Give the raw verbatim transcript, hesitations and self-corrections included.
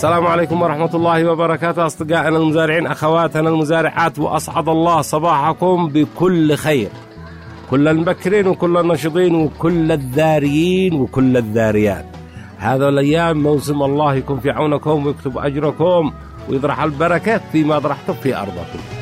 السلام عليكم ورحمة الله وبركاته أصدقائنا المزارعين، أخواتنا المزارعات، وأسعد الله صباحكم بكل خير، كل المبكرين وكل النشطين وكل الذاريين وكل الذاريات. هذا الأيام موسم، الله يكون في عونكم ويكتب أجركم ويطرح البركات فيما طرحتم في أرضكم.